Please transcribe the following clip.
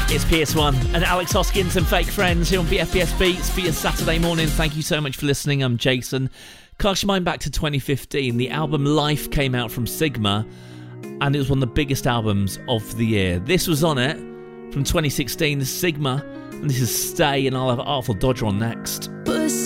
It's PS1 and Alex Hoskins and Fake Friends here on BFBS Beats for your Saturday morning. Thank you so much for listening. I'm Jason. Cast your mind back to 2015. The album Life came out from Sigma, and it was one of the biggest albums of the year. This was on it from 2016, Sigma, and this is Stay, and I'll have Artful Dodger on next. Pussy